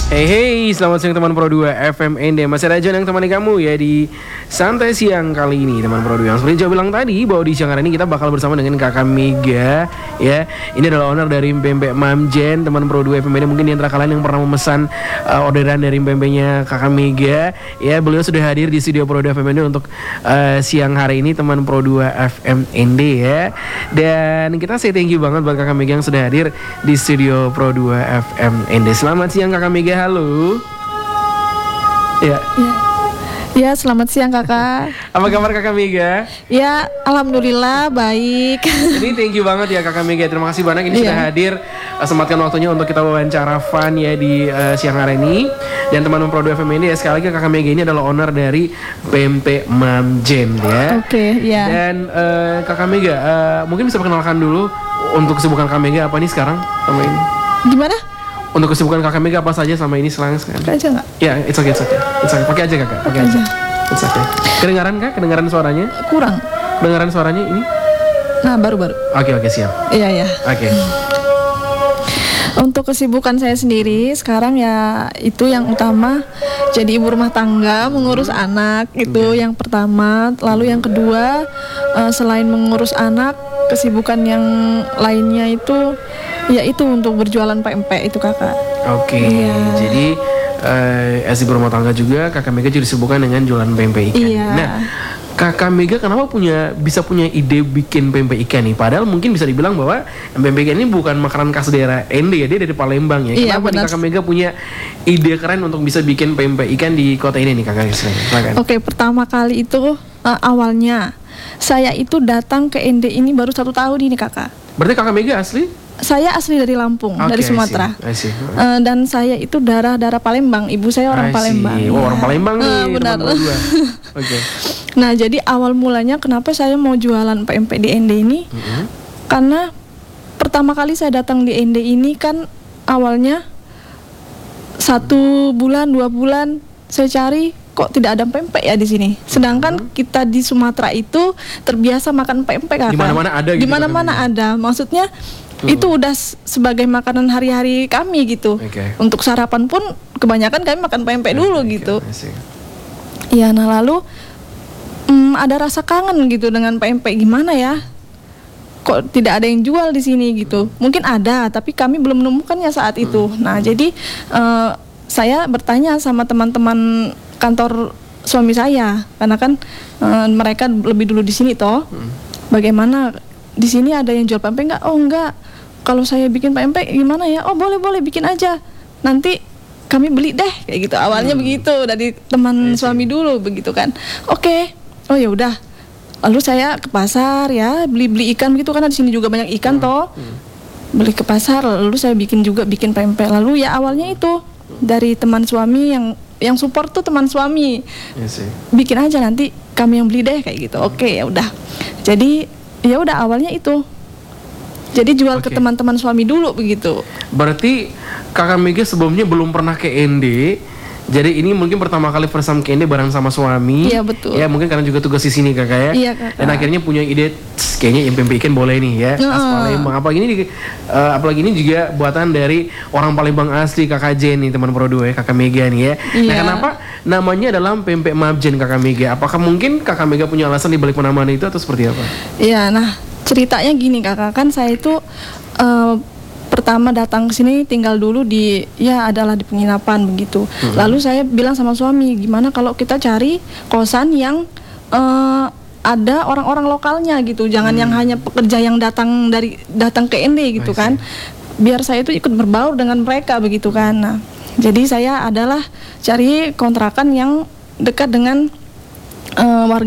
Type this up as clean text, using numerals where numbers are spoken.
Hey, selamat siang teman Pro 2 FM ND. Masih ada John yang temani kamu ya di santai siang kali ini teman Pro 2. Yang seperti John bilang tadi bahwa di siang hari ini kita bakal bersama dengan Kakak Mega ya. Ini adalah owner dari Pempek Mam Jen teman Pro 2 FM ND. Mungkin di antara kalian yang pernah memesan orderan dari pempeknya Kakak Mega ya. Beliau sudah hadir di studio Pro 2 FM ND untuk siang hari ini teman Pro 2 FM ND ya. Dan kita say thank you banget buat Kakak Mega yang sudah hadir di studio Pro 2 FM ND. Selamat siang Kakak Mega. Halo. Ya, selamat siang kakak. Apa kabar Kakak Mega? Ya, alhamdulillah baik. Ini thank you banget ya Kakak Mega. Terima kasih banyak ini sudah hadir, sempatkan waktunya untuk kita wawancara fun ya di siang hari ini. Dan teman-teman Pro 2 FM ini ya, sekali lagi Kakak Mega ini adalah owner dari Pempek Mam Jen ya. Oke, ya. Dan Kakak Mega mungkin bisa perkenalkan dulu untuk kesibukan Kakak Mega apa nih sekarang sama ini? Gimana? Untuk kesibukan Kakak Mega apa saja sama ini sekarang? Pakai aja nggak? Ya, it's okay. Pakai aja Kakak, pakai aja. It's okay. Kedengaran Kak? Kedengaran suaranya? Kurang. Kedengaran suaranya ini? Nah, baru. Oke, siap. Iya. Oke. Untuk kesibukan saya sendiri sekarang ya itu yang utama jadi ibu rumah tangga, mengurus anak itu yang pertama. Lalu yang kedua selain mengurus anak, kesibukan yang lainnya itu yaitu untuk berjualan pempek itu kakak. Oke. Jadi as ibu rumah tangga juga Kakak Mega juga disibukkan dengan jualan pempek ikan. Iya. Nah, Kakak Mega kenapa bisa punya ide bikin pempek ikan nih? Padahal mungkin bisa dibilang bahwa pempek ikan ini bukan makanan khas daerah ND ya, dia dari Palembang ya. Iya, Kenapa nih Kakak Mega punya ide keren untuk bisa bikin pempek ikan di kota ini nih Kakak? Silakan. Oke, pertama kali itu awalnya saya itu datang ke ND ini baru 1 tahun ini kakak. Berarti Kakak Mega asli? Saya asli dari Lampung, dari Sumatera. I see. Dan saya itu darah Palembang. Ibu saya orang Palembang. Oh, orang Palembang nih. Benar. Oke. Nah, jadi awal mulanya kenapa saya mau jualan pempek di ND ini? Karena pertama kali saya datang di ND ini kan awalnya 1 bulan, 2 bulan saya cari kok tidak ada pempek ya di sini. Sedangkan kita di Sumatera itu terbiasa makan pempek kan. Di mana-mana ada gitu. Di mana-mana ada. Maksudnya itu udah sebagai makanan hari-hari kami gitu. Untuk sarapan pun kebanyakan kami makan pempek dulu gitu. Iya, nah lalu ada rasa kangen gitu dengan pempek, gimana ya? Kok tidak ada yang jual di sini gitu. Mungkin ada, tapi kami belum menemukannya saat itu. Nah, jadi saya bertanya sama teman-teman kantor suami saya, karena kan mereka lebih dulu di sini toh. Bagaimana di sini ada yang jual pempek nggak? Oh enggak. Kalau saya bikin pempek gimana ya? Oh boleh bikin aja. Nanti kami beli deh kayak gitu. Awalnya begitu dari teman suami dulu begitu kan. Oke. Oh ya udah. Lalu saya ke pasar ya beli ikan gitu karena di sini juga banyak ikan toh. Beli ke pasar lalu saya bikin pempek. Lalu ya awalnya itu dari teman suami yang support tuh teman suami. Bikin aja nanti kami yang beli deh kayak gitu. Oke, ya udah. Jadi ya udah awalnya itu. Jadi jual ke teman-teman suami dulu begitu. Berarti Kakak Mega sebelumnya belum pernah ke ND. Jadi ini mungkin pertama kali first time ke ND bareng sama suami. Iya betul. Ya mungkin karena juga tugas di sini kakak ya. Iya kakak. Dan akhirnya punya ide kayaknya pempek ikan boleh nih ya. Khas Palembang. Apalagi ini juga buatan dari orang Palembang asli Kakak Jen nih teman Pro 2 ya, Kakak Mega nih ya. Nah kenapa namanya adalah Pempek Mam Jen Kakak Mega? Apakah mungkin Kakak Mega punya alasan di balik penamaan itu atau seperti apa? Iya, nah ceritanya gini kakak, kan saya itu pertama datang ke sini tinggal dulu adalah di penginapan begitu. Lalu saya bilang sama suami, gimana kalau kita cari kosan yang ada orang-orang lokalnya gitu, jangan yang hanya pekerja yang datang ke ND gitu kan. Biar saya itu ikut berbaur dengan mereka begitu kan. Nah, jadi saya adalah cari kontrakan yang dekat dengan warga